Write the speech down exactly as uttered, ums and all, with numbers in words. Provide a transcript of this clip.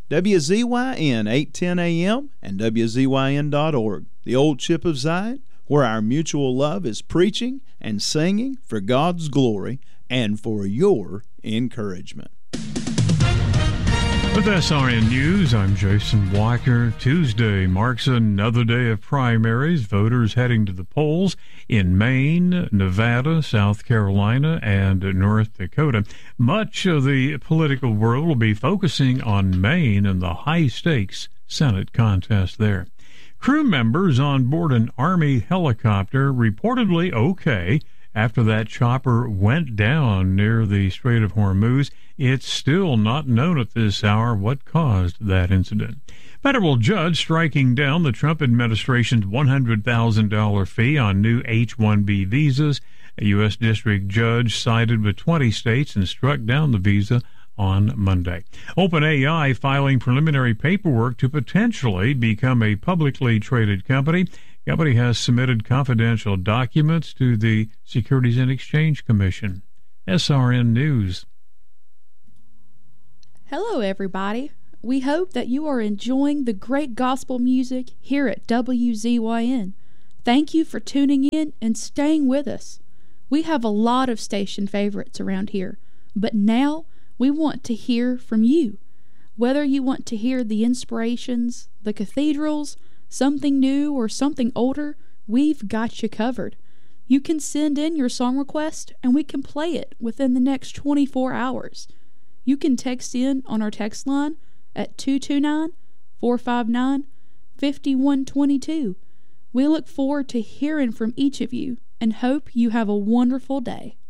W Z Y N eight ten A M and W Z Y N dot org, the old Chip of Zion, where our mutual love is preaching and singing for God's glory and for your encouragement. With S R N News, I'm Jason Walker. Tuesday marks another day of primaries, voters heading to the polls in Maine, Nevada, South Carolina, and North Dakota. Much of the political world will be focusing on Maine and the high-stakes Senate contest there. Crew members on board an Army helicopter reportedly okay after that chopper went down near the Strait of Hormuz. It's still not known at this hour what caused that incident. Federal judge striking down the Trump administration's one hundred thousand dollars fee on new H one B visas. A U S district judge sided with twenty states and struck down the visa on Monday. OpenAI filing preliminary paperwork to potentially become a publicly traded company. The company has submitted confidential documents to the Securities and Exchange Commission. S R N News. Hello, everybody. We hope that you are enjoying the great gospel music here at W Z Y N. Thank you for tuning in and staying with us. We have a lot of station favorites around here, but now we want to hear from you. Whether you want to hear the inspirations, the cathedrals, something new or something older, we've got you covered. You can send in your song request and we can play it within the next twenty-four hours. You can text in on our text line at two two nine, four five nine, five one two two. We look forward to hearing from each of you and hope you have a wonderful day.